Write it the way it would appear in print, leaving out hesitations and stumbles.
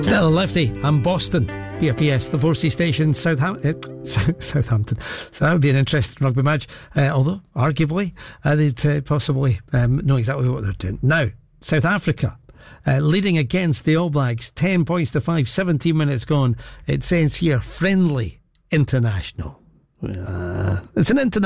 Still a lefty. I'm Boston. BRPS, the 4C station, Southampton. So that would be an interesting rugby match. Although, arguably, they'd possibly know exactly what they're doing. Now, South Africa. Leading against the All Blacks, 10 points to 5, 17 minutes gone. It says here, friendly international. It's an international.